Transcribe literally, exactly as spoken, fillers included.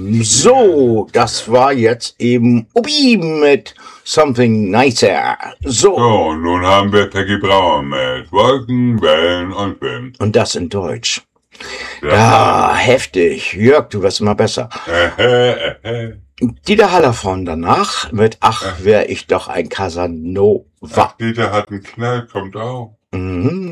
So, das war jetzt eben Obi mit Something Nicer. So. So, nun haben wir Peggy Brauer mit Wolken, Wellen und Wind. Und das in Deutsch. Ja, Ja, heftig. Jörg, du wirst immer besser. Äh, äh, äh. Dieter Hallervorden danach mit Ach, wär ich doch ein Casanova. Ach, Dieter hat einen Knall, kommt auch. Mhm.